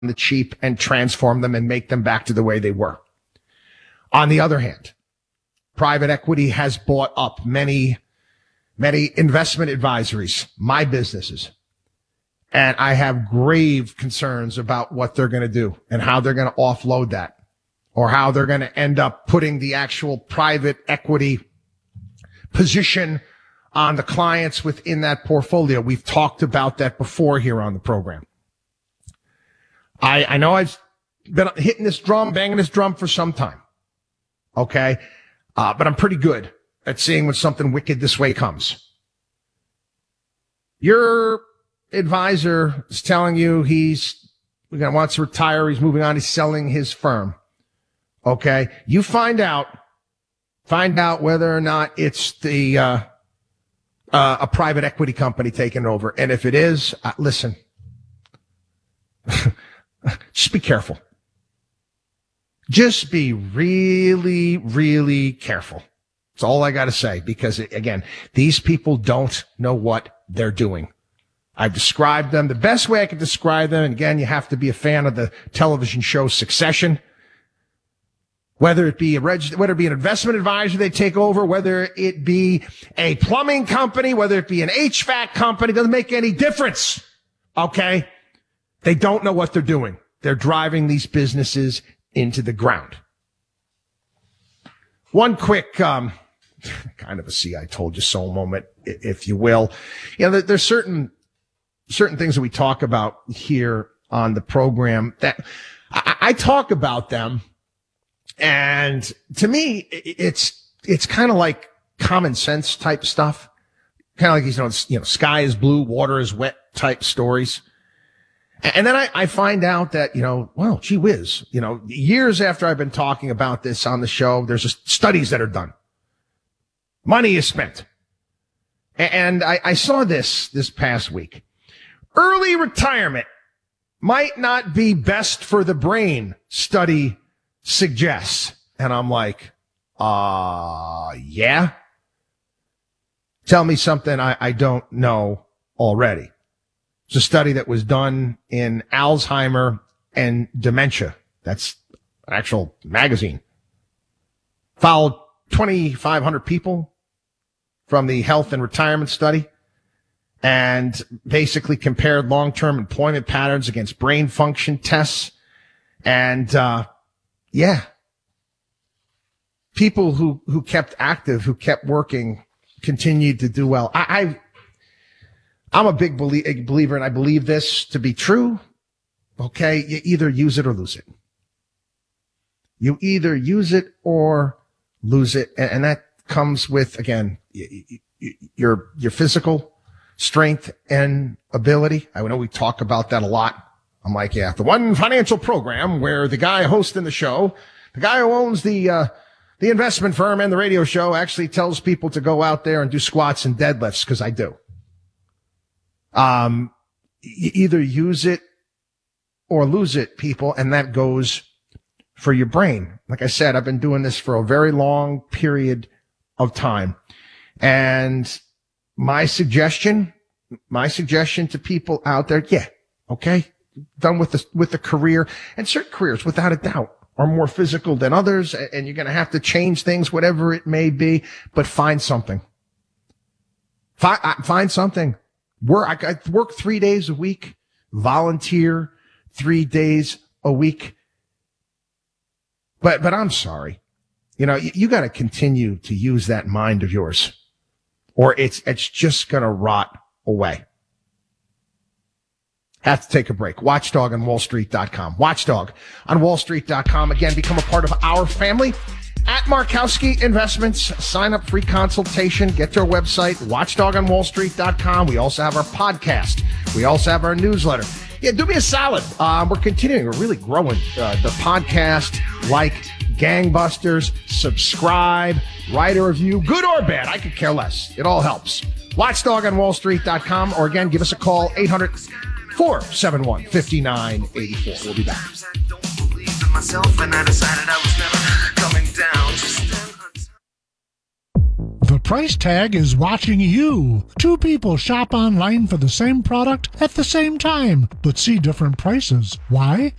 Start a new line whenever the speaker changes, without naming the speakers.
the cheap and transform them and make them back to the way they were. On the other hand, private equity has bought up many investment advisories, my businesses. And I have grave concerns about what they're going to do and how they're going to offload that, or how they're going to end up putting the actual private equity position on the clients within that portfolio. We've talked about that before here on the program. I know I've been banging this drum for some time. Okay. But I'm pretty good at seeing when something wicked this way comes. Your advisor is telling you wants to retire. He's moving on. He's selling his firm. Okay. You find out whether or not it's a private equity company taking over. And if it is, listen, just be careful. Just be really, really careful. That's all I got to say, because again, these people don't know what they're doing. I've described them the best way I can describe them. And again, you have to be a fan of the television show Succession. Whether it be an investment advisor they take over, whether it be a plumbing company, whether it be an HVAC company, doesn't make any difference. Okay? They don't know what they're doing. They're driving these businesses into the ground. One quick, kind of a see I told you so moment, if you will. You know, there's certain things that we talk about here on the program that I talk about them. And to me, it's kind of like common sense type stuff. Kind of like, sky is blue, water is wet type stories. And then I find out that, well, gee whiz, years after I've been talking about this on the show, there's just studies that are done. Money is spent. And I saw this past week. Early retirement might not be best for the brain, study suggests. And I'm like, yeah? Tell me something I don't know already. It's a study that was done in Alzheimer and dementia. That's an actual magazine. Followed 2,500 people from the health and retirement study and basically compared long-term employment patterns against brain function tests. And, people who kept active, who kept working, continued to do well. I'm a big believer, and I believe this to be true. Okay, you either use it or lose it. You either use it or lose it, and that comes with, again, your physical strength and ability. I know we talk about that a lot. I'm like, yeah, the one financial program where the guy hosting the show, the guy who owns the investment firm and the radio show, actually tells people to go out there and do squats and deadlifts, because I do. You either use it or lose it, people, and that goes for your brain. Like I said, I've been doing this for a very long period of time. And my suggestion to people out there, okay, done with the career, and certain careers, without a doubt, are more physical than others, and you're going to have to change things, whatever it may be, but find something. Find something. I work 3 days a week, volunteer 3 days a week. But I'm sorry. You got to continue to use that mind of yours, or it's just going to rot away. Have to take a break. Watchdog on wallstreet.com. Watchdog on wallstreet.com. Again, become a part of our family at Markowski Investments. Sign up, free consultation. Get to our website, watchdogonwallstreet.com. We also have our podcast. We also have our newsletter. Yeah, do me a solid. We're continuing. We're really growing the podcast like gangbusters. Subscribe, write a review, good or bad. I could care less. It all helps. Watchdogonwallstreet.com, or again, give us a call, 800-471-5984. We'll be back.
Myself, and I decided I was never coming down. price tag is watching you. Two people shop online for the same product at the same time, but see different prices. Why?